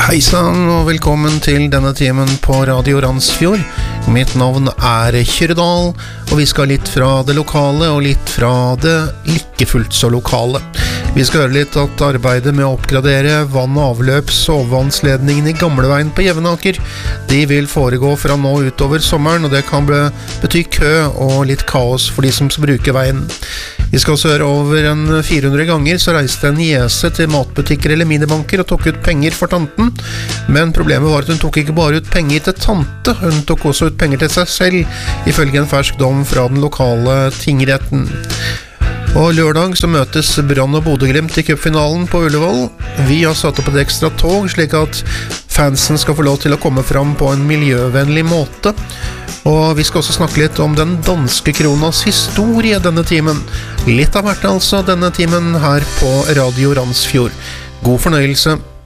Heisann og velkommen til denne timen på Radio Randsfjord. Mitt navn Kyrre Dahl, og vi skal litt fra det lokale og litt fra det ikke fullt så lokale. Vi skal høre litt at arbeidet med å oppgradere vann- og avløps- og overvannsledningen i Gamleveien på Jevnaker, de vil foregå fra nå utover sommeren, og det kan bety kø og litt kaos for de som skal bruke veien. Vi skal også høre over 400 ganger så reiste en jese til matbutikker eller minibanker og tok ut penger for tanten. Men problemet var at hun tok ikke bare ut penger til tante, hun tok også ut penger til seg selv, ifølge en fersk dom fra den lokale tingretten. Og lørdag så møtes Brann og Bodø/Glimt i cupfinalen på Ullevål. Vi har satt opp et ekstra tog, slik at fansen skal få lov til å komme fram på en miljøvennlig måte. Og vi skal også snakke litt om den danske kronas historie denne timen. Litt av hvert altså denne timen her på Radio Randsfjord. God fornøyelse!